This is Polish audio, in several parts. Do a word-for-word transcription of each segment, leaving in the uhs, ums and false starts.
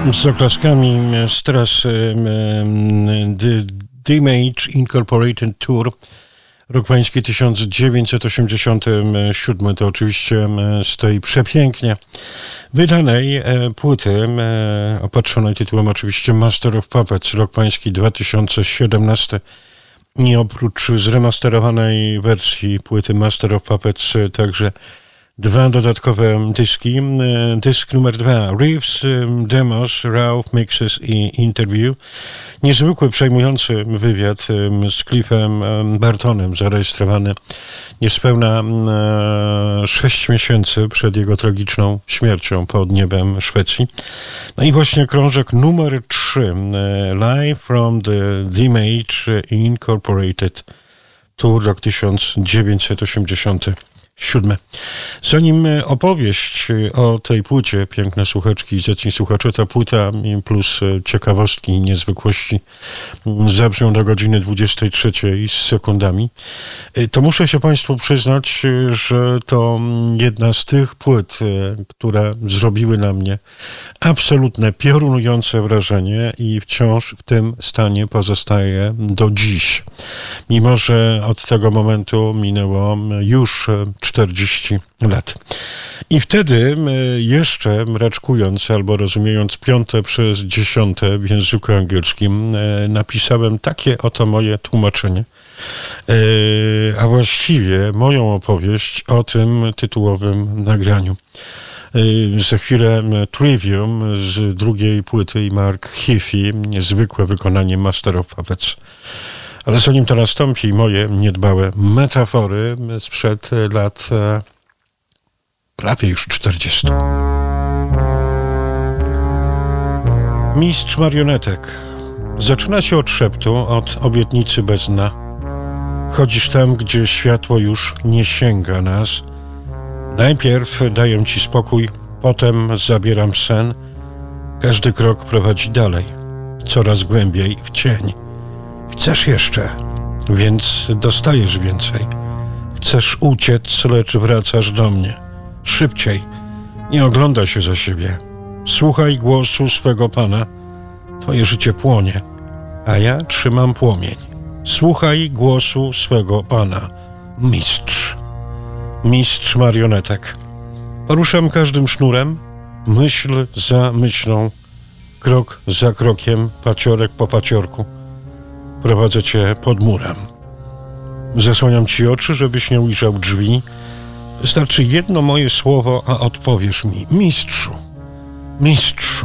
Z oklaskami z trasy The Damage Incorporated Tour, rok pański tysiąc dziewięćset osiemdziesiąty siódmy, to oczywiście z tej przepięknie wydanej płyty, opatrzonej tytułem oczywiście Master of Puppets, rok pański dwa tysiące siedemnasty. I oprócz zremasterowanej wersji płyty Master of Puppets także dwa dodatkowe dyski. Dysk numer dwa, Riffs, Demos, Raw, Mixes i Interview. Niezwykły, przejmujący wywiad z Cliffem Bartonem, zarejestrowany niespełna sześć miesięcy przed jego tragiczną śmiercią pod niebem Szwecji. No i właśnie krążek numer trzy, Live from the Damage Incorporated Tour, rok tysiąc dziewięćset osiemdziesiąty siódmy. Zanim opowieść o tej płycie, piękne słuchaczki i zacni słuchacze, ta płyta plus ciekawostki i niezwykłości zabrzmią do godziny dwudziestej trzeciej z sekundami, to muszę się Państwu przyznać, że to jedna z tych płyt, które zrobiły na mnie absolutne, piorunujące wrażenie i wciąż w tym stanie pozostaje do dziś. Mimo że od tego momentu minęło już czterdzieści lat. I wtedy jeszcze raczkując albo rozumiejąc piąte przez dziesiąte w języku angielskim, napisałem takie oto moje tłumaczenie, a właściwie moją opowieść o tym tytułowym nagraniu. Za chwilę Trivium z drugiej płyty i Mark Heafy, niezwykłe wykonanie Master of Puppets. Ale zanim to nastąpi, moje niedbałe metafory sprzed lat prawie już czterdziestu. Mistrz marionetek. Zaczyna się od szeptu, od obietnicy bez dna. Chodzisz tam, gdzie światło już nie sięga nas. Najpierw daję ci spokój, potem zabieram sen. Każdy krok prowadzi dalej, coraz głębiej w cień. Chcesz jeszcze, więc dostajesz więcej. Chcesz uciec, lecz wracasz do mnie. Szybciej, nie oglądaj się za siebie. Słuchaj głosu swego Pana. Twoje życie płonie, a ja trzymam płomień. Słuchaj głosu swego Pana. Mistrz. Mistrz marionetek. Poruszam każdym sznurem, myśl za myślą, krok za krokiem, paciorek po paciorku. Prowadzę cię pod murem. Zasłaniam ci oczy, żebyś nie ujrzał drzwi. Wystarczy jedno moje słowo, a odpowiesz mi. Mistrzu, mistrzu.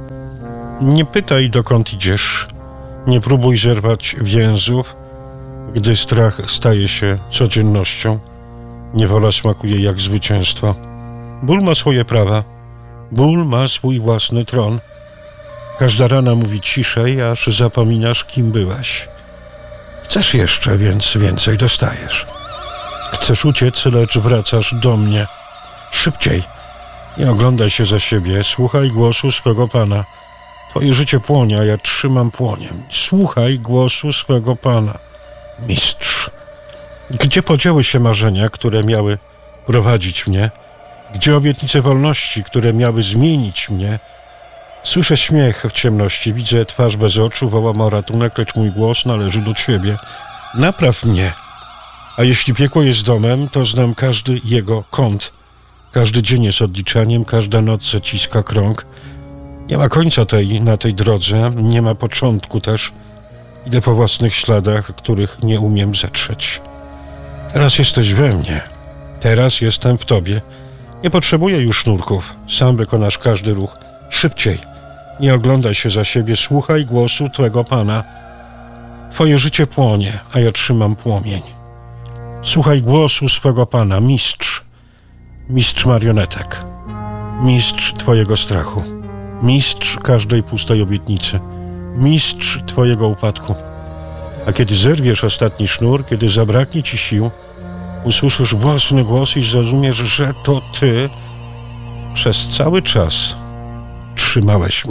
Nie pytaj, dokąd idziesz. Nie próbuj zerwać więzów, gdy strach staje się codziennością. Niewola smakuje jak zwycięstwo. Ból ma swoje prawa. Ból ma swój własny tron. Każda rana mówi ciszej, aż zapominasz, kim byłeś. Chcesz jeszcze, więc więcej dostajesz. Chcesz uciec, lecz wracasz do mnie. Szybciej. Nie oglądaj się za siebie. Słuchaj głosu swego Pana. Twoje życie płonie, a ja trzymam płoniem. Słuchaj głosu swego Pana. Mistrz. Gdzie podziały się marzenia, które miały prowadzić mnie? Gdzie obietnice wolności, które miały zmienić mnie? Słyszę śmiech w ciemności, widzę twarz bez oczu, wołam o ratunek, lecz mój głos należy do Ciebie. Napraw mnie. A jeśli piekło jest domem, to znam każdy jego kąt. Każdy dzień jest odliczaniem, każda noc zaciska krąg. Nie ma końca tej, na tej drodze, nie ma początku też. Idę po własnych śladach, których nie umiem zetrzeć. Teraz jesteś we mnie. Teraz jestem w Tobie. Nie potrzebuję już sznurków. Sam wykonasz każdy ruch. Szybciej. Nie oglądaj się za siebie. Słuchaj głosu Twego Pana. Twoje życie płonie, a ja trzymam płomień. Słuchaj głosu swego Pana. Mistrz. Mistrz marionetek. Mistrz Twojego strachu. Mistrz każdej pustej obietnicy. Mistrz Twojego upadku. A kiedy zerwiesz ostatni sznur, kiedy zabraknie Ci sił, usłyszysz własny głos i zrozumiesz, że to Ty przez cały czas trzymałeś mnie.